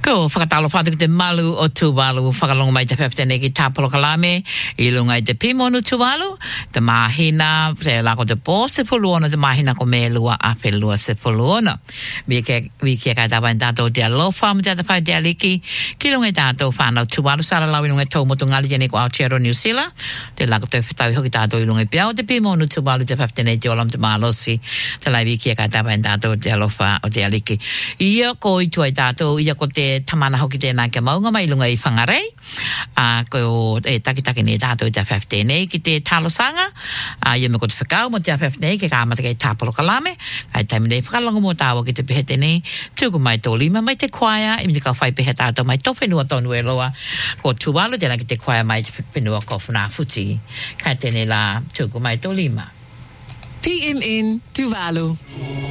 Ko whakatalo whātuku te malu o Tuvalu, whakalonga mai te whewhtene ki Tāpolo Kalame, I lunga I te Pimonu Tuvalu, te mahina, te lako te pō se puluona, te mahina ko me lua a whelua se puluona. Wiki kai tawa in tātou te alofa, mo te atawhai te aliki, ki lunga I tātou whanau Tuvalu, sara lau I lunga tau motu ngali jene ko Aotearoa New Zealand, te lako te whetau hoki tātou I lunga I piao te Pimonu Tuvalu, te whewhtene te olam te mahalosi, te lai wiki kai tawa in tātou te alofa o te aliki. Ia ko I tuai tātou, ia ko te tamana hoki tēnā ke maunga mai lunga I whangarei. Ko e takitaki ne tātou I te whewhtene ki te talosanga. Ia me ko te whakau mo te whewhtene ke kāmata kei Tāpolo Kalame. Kai taimi nei whakalonga mo tāua ki te pehetene. Tūku mai tō lima mai te kwaia. I mi te kau whai pehe tātou mai tō whenua tonu e loa. Ko Tuvalu tēnā ki te kwaia mai te whenua ko Whanawhuti. Kai tēnei la tūku mai tō lima. PMN Tuvalu.